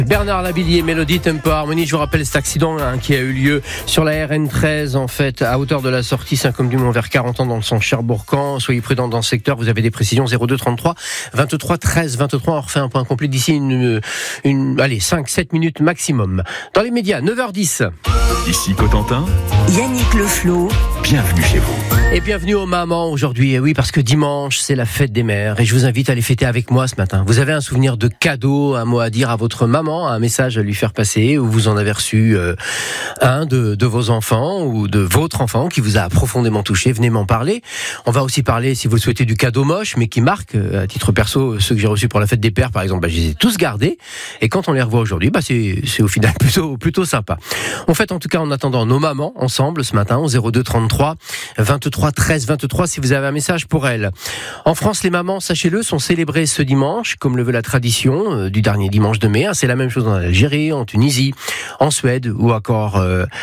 Bernard Lavilliers, Mélodie Tempo Harmonie. Je vous rappelle cet accident qui a eu lieu sur la RN13 en fait à hauteur de la sortie Saint-Côme-du-Mont vers 40 ans dans le sens Cherbourg-Camp. Soyez prudents dans ce secteur, vous avez des précisions 02 33 23 13 23. On refait un point complet d'ici une 5-7 minutes maximum. Dans les médias, 9h10. Ici Cotentin, Yannick Leflot, bienvenue chez vous. Et bienvenue aux mamans aujourd'hui. Et oui, parce que dimanche, c'est la fête des mères. Et je vous invite à les fêter avec moi ce matin. Vous avez un souvenir de cadeau, un mot à dire à votre maman, un message à lui faire passer, ou vous en avez reçu un de vos enfants ou de votre enfant qui vous a profondément touché. Venez m'en parler. On va aussi parler, si vous le souhaitez, du cadeau moche, mais qui marque, à titre perso, ceux que j'ai reçus pour la fête des pères, par exemple, je les ai tous gardés. Et quand on les revoit aujourd'hui, c'est au final plutôt sympa. On fête en tout cas en attendant nos mamans ensemble ce matin au 02 33 23 13 23 si vous avez un message pour elles. En France, les mamans, sachez-le, sont célébrées ce dimanche comme le veut la tradition du dernier dimanche de mai. C'est la même chose en Algérie, en Tunisie, en Suède ou encore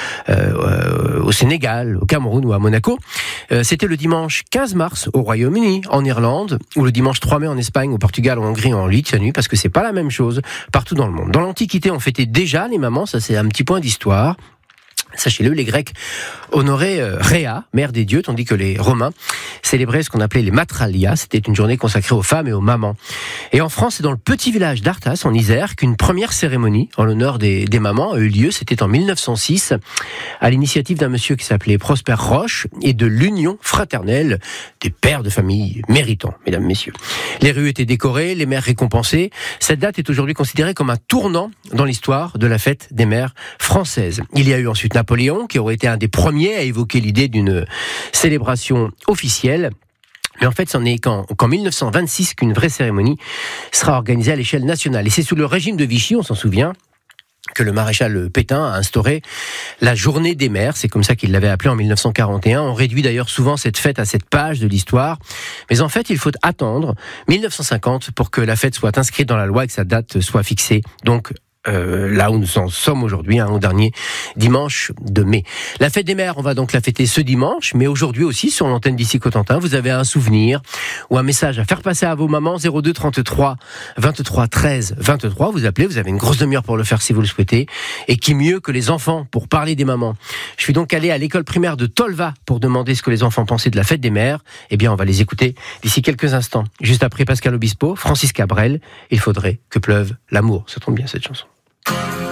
au Sénégal, au Cameroun ou à Monaco. C'était le dimanche 15 mars au Royaume-Uni, en Irlande, ou le dimanche 3 mai en Espagne, au Portugal, en Hongrie, en Lituanie, parce que c'est pas la même chose partout dans le monde. Dans l'Antiquité, on fêtait déjà les mamans, ça c'est un petit point d'histoire. Sachez-le, les Grecs honoraient Rhea, mère des dieux, tandis que les Romains célébraient ce qu'on appelait les Matralia. C'était une journée consacrée aux femmes et aux mamans. Et en France, c'est dans le petit village d'Artas, en Isère, qu'une première cérémonie en l'honneur des mamans a eu lieu. C'était en 1906, à l'initiative d'un monsieur qui s'appelait Prosper Roche et de l'Union fraternelle des pères de famille méritants, mesdames, messieurs. Les rues étaient décorées, les mères récompensées. Cette date est aujourd'hui considérée comme un tournant dans l'histoire de la fête des mères françaises. Il y a eu ensuite Napoléon, qui aurait été un des premiers à évoquer l'idée d'une célébration officielle. Mais en fait, c'en est qu'en 1926 qu'une vraie cérémonie sera organisée à l'échelle nationale. Et c'est sous le régime de Vichy, on s'en souvient, que le maréchal Pétain a instauré la journée des mères, c'est comme ça qu'il l'avait appelée en 1941. On réduit d'ailleurs souvent cette fête à cette page de l'histoire. Mais en fait, il faut attendre 1950 pour que la fête soit inscrite dans la loi et que sa date soit fixée. Donc, là où nous en sommes aujourd'hui, au dernier dimanche de mai. La fête des mères, on va donc la fêter ce dimanche, mais aujourd'hui aussi, sur l'antenne d'ici Cotentin, vous avez un souvenir ou un message à faire passer à vos mamans, 02 33 23 13 23, vous appelez, vous avez une grosse demi-heure pour le faire si vous le souhaitez, et qui mieux que les enfants pour parler des mamans. Je suis donc allé à l'école primaire de Tolva pour demander ce que les enfants pensaient de la fête des mères. Eh bien, on va les écouter d'ici quelques instants. Juste après Pascal Obispo, Francis Cabrel, il faudrait que pleuve l'amour. Ça tombe bien cette chanson.